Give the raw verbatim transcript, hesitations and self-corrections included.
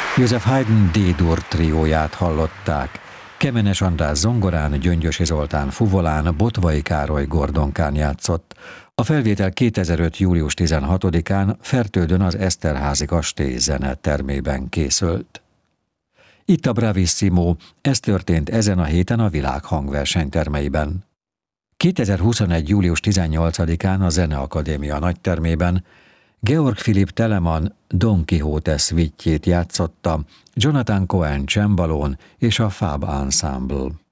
József Haydn D-dur trióját hallották. Kemenes András zongorán, Gyöngyösi Zoltán fuvolán, Botvai Károly gordonkán játszott. A felvétel kétezer-öt. július tizenhatodikán Fertődön az Eszterházy kastély zenetermében készült. Itt a Bravissimo, ez történt ezen a héten a világ hangversenytermeiben. kétezer-huszonegy. július tizennyolcadikán a Zeneakadémia nagytermében Georg Philipp Telemann Don Quixote szvitjét játszotta Jonathan Cohen csembalón és a Fab Ensemble.